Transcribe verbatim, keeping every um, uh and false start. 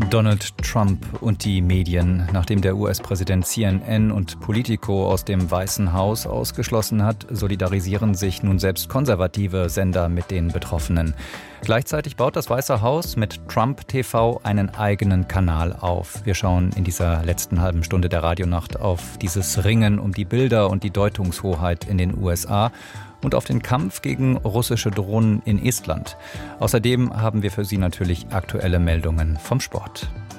Donald Trump und die Medien. Nachdem der U S-Präsident C N N und Politico aus dem Weißen Haus ausgeschlossen hat, solidarisieren sich nun selbst konservative Sender mit den Betroffenen. Gleichzeitig baut das Weiße Haus mit Trump T V einen eigenen Kanal auf. Wir schauen in dieser letzten halben Stunde der Radionacht auf dieses Ringen um die Bilder und die Deutungshoheit in den U S A und auf den Kampf gegen russische Drohnen in Estland. Außerdem haben wir für Sie natürlich aktuelle Meldungen vom Sport.